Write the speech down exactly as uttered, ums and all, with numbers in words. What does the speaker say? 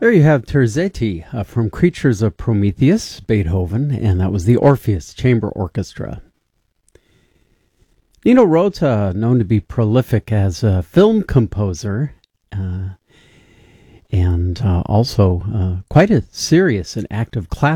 There you have Terzetti uh, from Creatures of Prometheus, Beethoven, and that was the Orpheus Chamber Orchestra. Nino Rota, known to be prolific as a film composer, uh, and uh, also uh, quite a serious and active classical